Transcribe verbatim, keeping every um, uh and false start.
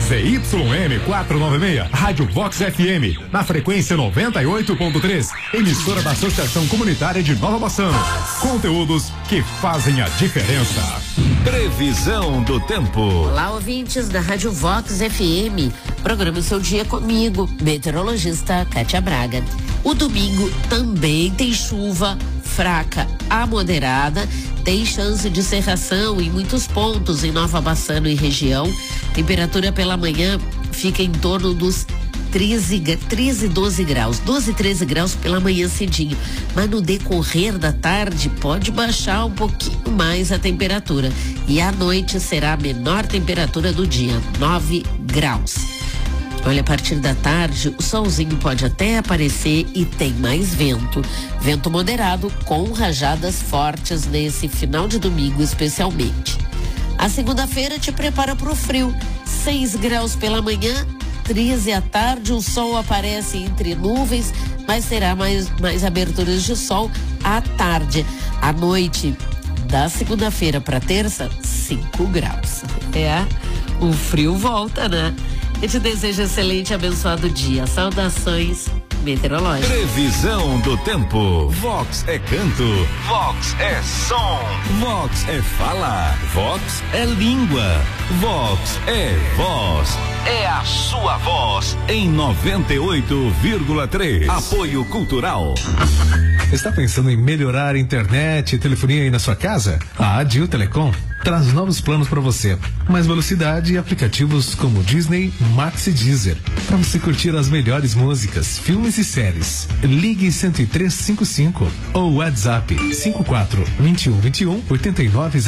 Z Y M quatrocentos e noventa e seis, Rádio Vox F M, na frequência noventa e oito ponto três, emissora da Associação Comunitária de Nova Bassano. Conteúdos que fazem a diferença. Previsão do tempo. Olá, ouvintes da Rádio Vox F M. Programa o seu dia comigo, meteorologista Kátia Braga. O domingo também tem chuva fraca a moderada, tem chance de cerração em muitos pontos em Nova Bassano e região. Temperatura pela manhã fica em torno dos treze, treze, doze graus, doze, treze graus pela manhã cedinho, mas no decorrer da tarde pode baixar um pouquinho mais a temperatura e à noite será a menor temperatura do dia, nove graus. Olha, a partir da tarde o solzinho pode até aparecer e tem mais vento, vento moderado com rajadas fortes nesse final de domingo especialmente. A segunda-feira te prepara para o frio, seis graus pela manhã, treze à tarde, o sol aparece entre nuvens, mas terá mais, mais aberturas de sol à tarde. À noite, da segunda-feira para terça, cinco graus. É, o frio volta, né? Eu te desejo um excelente e abençoado dia. Saudações meteorológicas. Previsão do tempo. Vox é canto. Vox é som. Vox é fala. Vox é língua. Vox é voz. É a sua voz em noventa e oito vírgula três. Apoio Cultural. Está pensando em melhorar a internet e telefonia aí na sua casa? A Adil Telecom traz novos planos para você. Mais velocidade e aplicativos como Disney, Max e Deezer. Para você curtir as melhores músicas, filmes e séries. Ligue cento e três cinquenta e cinco ou WhatsApp cinco quatro, vinte e um, vinte e um, oitenta e nove